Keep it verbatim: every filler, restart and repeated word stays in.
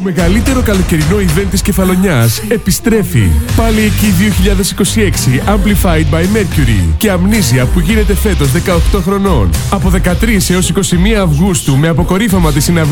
μεγαλύτερο καλοκαιρινό event της Κεφαλονιάς επιστρέφει. Πάλι εκεί δύο χιλιάδες είκοσι έξι Amplified by Mercury και Amnesia που γίνεται φέτος δεκαοκτώ χρονών. Από δεκατρείς έως είκοσι μία Αυγούστου με αποκορύφωμα τη συναυλία